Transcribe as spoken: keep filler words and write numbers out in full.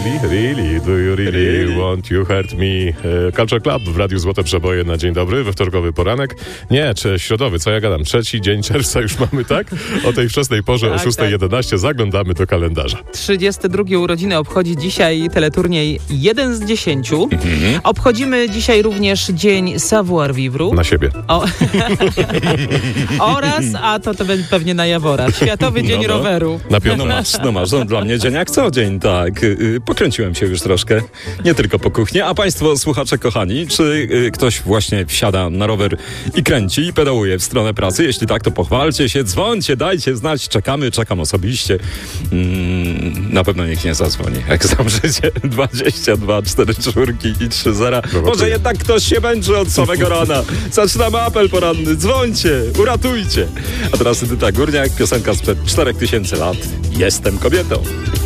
Really, do you really want you hurt me? Culture Club w Radiu Złote Przeboje na dzień dobry, we wtorkowy poranek. Nie, czy środowy, co ja gadam? Trzeci dzień czerwca już mamy, tak? O tej wczesnej porze tak, o szósta jedenaście zaglądamy do kalendarza. trzydzieste drugie urodziny obchodzi dzisiaj teleturniej jeden z dziesięciu. Mhm. Obchodzimy dzisiaj również dzień savoir-vivre. Na siebie. O... Oraz, a to, to pewnie na Jawora, Światowy Dzień no, no. Roweru. Na pewno. No masz, no masz, no, dla mnie dzień jak co dzień, tak. Pokręciłem się już troszkę, nie tylko po kuchni. A państwo, słuchacze kochani, czy ktoś właśnie wsiada na rower i kręci i pedałuje w stronę pracy? Jeśli tak, to pochwalcie się, dzwońcie, dajcie znać, czekamy, czekam osobiście. Mm, na pewno nikt nie zadzwoni, jak zamrzycie dwadzieścia dwa, cztery czwórki i trzy zera. Może jednak ktoś się męczy od samego rana. Zaczynamy apel poranny, dzwońcie, uratujcie. A teraz Edyta Górniak, piosenka sprzed czterech tysięcy lat. Jestem kobietą.